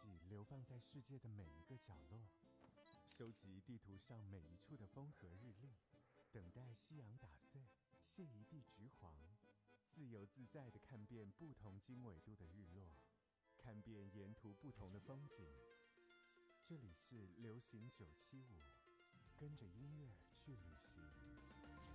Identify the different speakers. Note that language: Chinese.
Speaker 1: 迹流放在世界的每一个角落，收集地图上每一处的风和日丽，等待夕阳打碎，谢一地橘黄，自由自在地看遍不同经纬度的日落，看遍沿途不同的风景。这里是流行975，跟着音乐去旅行。